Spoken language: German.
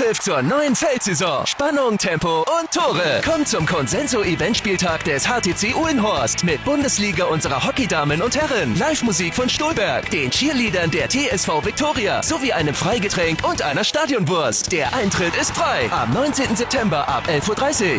Anpfiff zur neuen Feldsaison. Spannung, Tempo und Tore. Kommt zum Consenso-Eventspieltag des HTC Uhlenhorst mit Bundesliga unserer Hockeydamen und Herren, Live-Musik von Stolberg, den Cheerleadern der TSV Viktoria sowie einem Freigetränk und einer Stadionwurst. Der Eintritt ist frei. Am 19. September ab 11:30 Uhr.